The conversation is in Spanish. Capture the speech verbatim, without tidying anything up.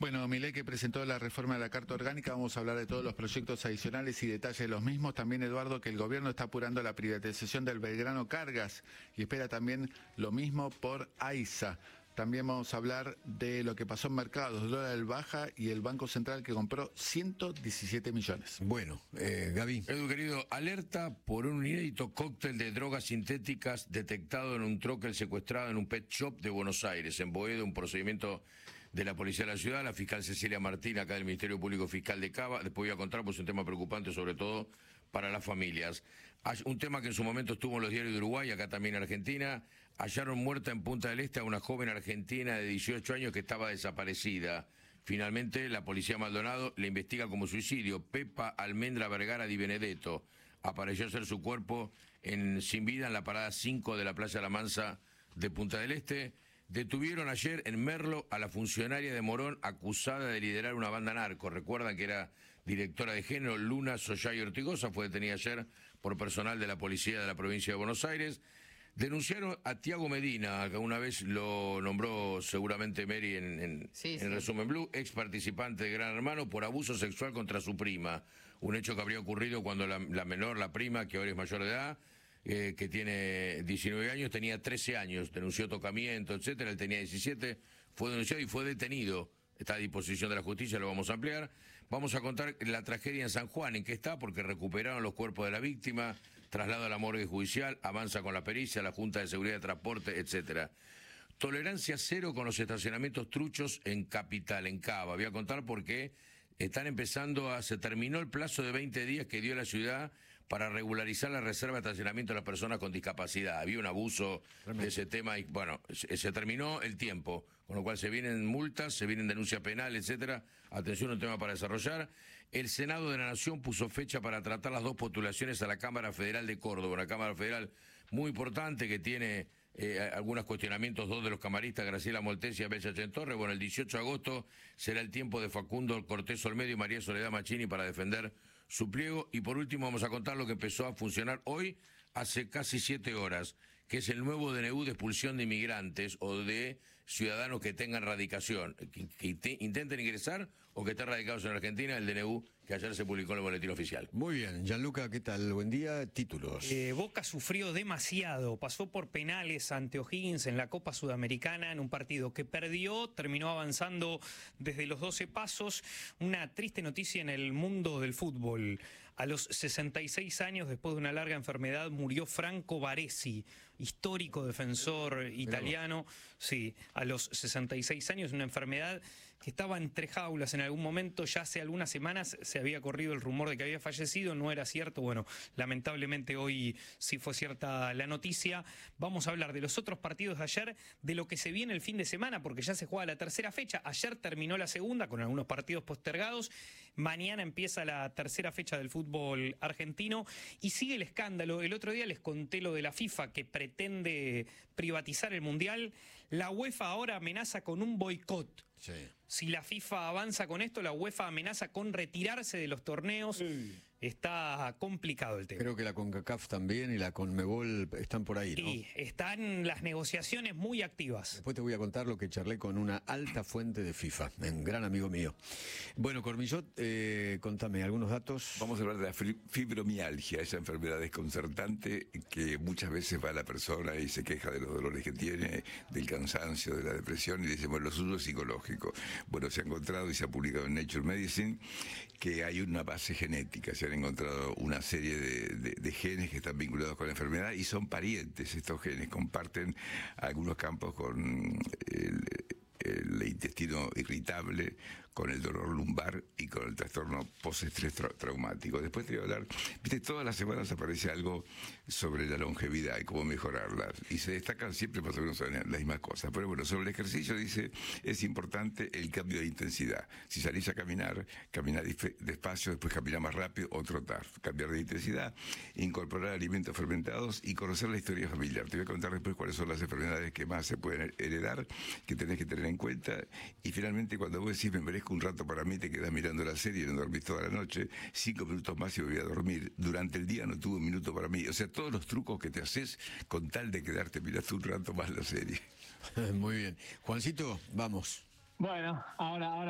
Bueno, Milei que presentó la reforma de la Carta Orgánica, vamos a hablar de todos los proyectos adicionales y detalles de los mismos. También, Eduardo, que el gobierno está apurando la privatización del Belgrano Cargas y espera también lo mismo por AISA. También vamos a hablar de lo que pasó en mercados, dólar baja y el Banco Central que compró ciento diecisiete millones. Bueno, eh, Gaby. Edu, querido, alerta por un inédito cóctel de drogas sintéticas detectado en un troquel secuestrado en un pet shop de Buenos Aires. En Boedo, un procedimiento de la Policía de la Ciudad, la fiscal Cecilia Martín, acá del Ministerio Público Fiscal de Cava. Después voy a contar, pues es un tema preocupante, sobre todo para las familias. Hay un tema que en su momento estuvo en los diarios de Uruguay, acá también en Argentina. Hallaron muerta en Punta del Este a una joven argentina de dieciocho años que estaba desaparecida. Finalmente, la policía Maldonado le investiga como suicidio. Pepa Almendra Vergara Di Benedetto apareció ser su cuerpo en, sin vida en la parada cinco de la Playa La Mansa de Punta del Este. Detuvieron ayer en Merlo a la funcionaria de Morón acusada de liderar una banda narco. Recuerdan que era directora de género, Luna Soyay Ortigosa, fue detenida ayer por personal de la policía de la provincia de Buenos Aires. Denunciaron a Tiago Medina, que una vez lo nombró seguramente Mary en, en, sí, en sí. Resumen Blue, ex participante de Gran Hermano, por abuso sexual contra su prima. Un hecho que habría ocurrido cuando la, la menor, la prima, que ahora es mayor de edad, eh, que tiene diecinueve años, tenía trece años, denunció tocamiento, etcétera. Él tenía diecisiete, fue denunciado y fue detenido. Está a disposición de la justicia, lo vamos a ampliar. Vamos a contar la tragedia en San Juan, en qué está, porque recuperaron los cuerpos de la víctima, traslado a la morgue judicial, avanza con la pericia, la Junta de Seguridad de Transporte, etcétera. Tolerancia cero con los estacionamientos truchos en Capital, en Cava. Voy a contar por qué están empezando a... Se terminó el plazo de veinte días que dio la ciudad para regularizar la reserva de estacionamiento de las personas con discapacidad. Había un abuso Realmente. de ese tema y, bueno, se, se terminó el tiempo, con lo cual se vienen multas, se vienen denuncias penales, etcétera. Atención, un tema para desarrollar. El Senado de la Nación puso fecha para tratar las dos postulaciones a la Cámara Federal de Córdoba, una Cámara Federal muy importante que tiene eh, algunos cuestionamientos, dos de los camaristas, Graciela Moltés y Abel Yachentorre. Bueno, el dieciocho de agosto será el tiempo de Facundo Cortés Olmedo y María Soledad Machini para defender su pliego. Y por último vamos a contar lo que empezó a funcionar hoy, hace casi siete horas, que es el nuevo D N U de expulsión de inmigrantes o de ciudadanos que tengan radicación, que, que te, intenten ingresar o que estén radicados en Argentina, el D N U que ayer se publicó en el boletín oficial. Muy bien, Gianluca, ¿qué tal? Buen día, títulos. Eh, Boca sufrió demasiado, pasó por penales ante O'Higgins en la Copa Sudamericana en un partido que perdió, terminó avanzando desde los doce pasos. Una triste noticia en el mundo del fútbol. A los sesenta y seis años, después de una larga enfermedad, murió Franco Baresi, histórico defensor italiano. Sí, a los sesenta y seis años, una enfermedad que estaba entre jaulas en algún momento. Ya hace algunas semanas se había corrido el rumor de que había fallecido, no era cierto. Bueno, lamentablemente hoy sí fue cierta la noticia. Vamos a hablar de los otros partidos de ayer, de lo que se viene el fin de semana, porque ya se juega la tercera fecha. Ayer terminó la segunda con algunos partidos postergados. Mañana empieza la tercera fecha del fútbol argentino y sigue el escándalo. El otro día les conté lo de la FIFA que pretende privatizar el Mundial. La UEFA ahora amenaza con un boicot. Sí. Si la FIFA avanza con esto, la UEFA amenaza con retirarse de los torneos. Sí. Está complicado el tema. Creo que la CONCACAF también y la CONMEBOL están por ahí, ¿no? Sí, están las negociaciones muy activas. Después te voy a contar lo que charlé con una alta fuente de FIFA, un gran amigo mío. Bueno, Cormillot, eh, contame algunos datos. Vamos a hablar de la fibromialgia, esa enfermedad desconcertante que muchas veces va a la persona y se queja de los dolores que tiene, del cansancio, de la depresión y dice, bueno, lo suyo es psicológico. Bueno, se ha encontrado y se ha publicado en Nature Medicine que hay una base genética, se han encontrado una serie de, de, de genes que están vinculados con la enfermedad y son parientes. Estos genes comparten algunos campos con el, el intestino irritable, con el dolor lumbar y con el trastorno postestrés tra traumático. Después te voy a hablar, viste, todas las semanas aparece algo sobre la longevidad y cómo mejorarla, y se destacan siempre más o menos las mismas cosas. Pero bueno, sobre el ejercicio dice, es importante el cambio de intensidad. Si salís a caminar, caminar despacio, después caminar más rápido o trotar. Cambiar de intensidad, incorporar alimentos fermentados y conocer la historia familiar. Te voy a contar después cuáles son las enfermedades que más se pueden heredar, que tenés que tener en cuenta. Y finalmente, cuando vos decís, me merezco un rato para mí, te quedás mirando la serie y no dormís toda la noche, cinco minutos más y voy a dormir. Durante el día no tuve un minuto para mí. O sea, todos los trucos que te haces con tal de quedarte mirando un rato más la serie. Muy bien. Juancito, vamos. Bueno, ahora, ahora